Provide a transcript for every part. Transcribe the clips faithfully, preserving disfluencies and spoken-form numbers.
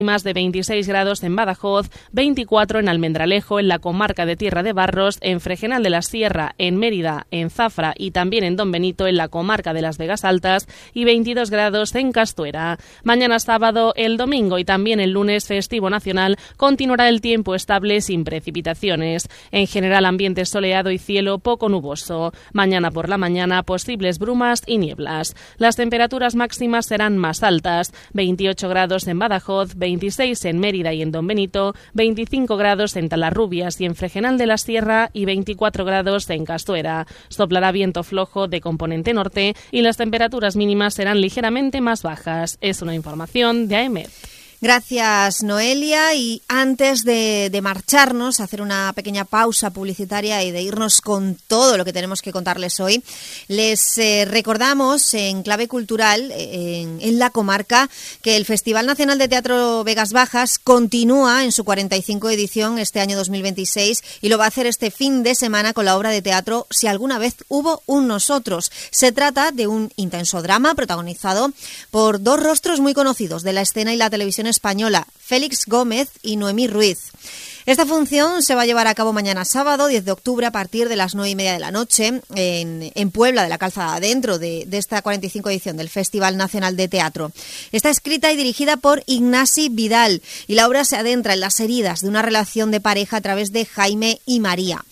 Más de veintiséis grados en Badajoz, veinticuatro en Almendralejo, en la comarca de Tierra de Barros, en Fregenal de la Sierra, en Mérida, en Zafra y también en Don Benito, en la comarca de las Vegas Altas, y veintidós grados en Castuera. Mañana sábado, el domingo y también el lunes festivo nacional continuará el tiempo estable sin precipitaciones. En general, ambiente soleado y cielo poco nuboso. Mañana por la mañana, posibles brumas y nieblas. Las temperaturas máximas serán más altas, veintiocho grados en Badajoz, veintiséis en Mérida y en Don Benito, veinticinco grados en Talarrubias y en Fregenal de la Sierra y veinticuatro grados en Castuera. Soplará viento flojo de componente norte y las temperaturas mínimas serán ligeramente más bajas. Es una información de AEMET. Gracias, Noelia. Y antes de, de marcharnos, hacer una pequeña pausa publicitaria y de irnos con todo lo que tenemos que contarles hoy, les eh, recordamos en Clave Cultural, en, en la comarca, que el Festival Nacional de Teatro Vegas Bajas continúa en su cuarenta y cinco edición este año dos mil veintiséis y lo va a hacer este fin de semana con la obra de teatro Si alguna vez hubo un nosotros. Se trata de un intenso drama protagonizado por dos rostros muy conocidos de la escena y la televisión española, Félix Gómez y Noemí Ruiz. Esta función se va a llevar a cabo mañana sábado, diez de octubre, a partir de las nueve y media de la noche, en, en Puebla de la Calzada, dentro de, de esta cuarenta y cinco edición del Festival Nacional de Teatro. Está escrita y dirigida por Ignasi Vidal y la obra se adentra en las heridas de una relación de pareja a través de Jaime y María.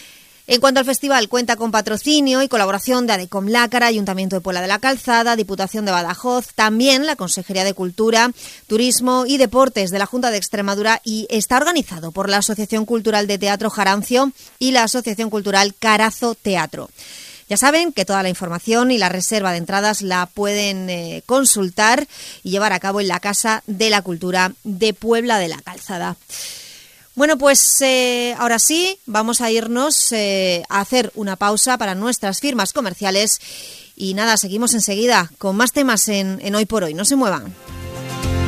En cuanto al festival, cuenta con patrocinio y colaboración de ADECOM Lácara, Ayuntamiento de Puebla de la Calzada, Diputación de Badajoz, también la Consejería de Cultura, Turismo y Deportes de la Junta de Extremadura, y está organizado por la Asociación Cultural de Teatro Jarancio y la Asociación Cultural Carazo Teatro. Ya saben que toda la información y la reserva de entradas la pueden eh, consultar y llevar a cabo en la Casa de la Cultura de Puebla de la Calzada. Bueno, pues eh, ahora sí, vamos a irnos eh, a hacer una pausa para nuestras firmas comerciales y nada, seguimos enseguida con más temas en, en Hoy por Hoy. No se muevan.